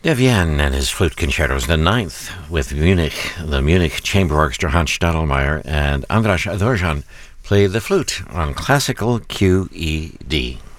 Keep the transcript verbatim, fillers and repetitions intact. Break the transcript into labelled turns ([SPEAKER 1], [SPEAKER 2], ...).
[SPEAKER 1] Devienne and his flute concertos, the ninth with Munich, the Munich Chamber Orchestra, Hans Stadelmeier and Andras Adorjan played the flute on classical Q E D.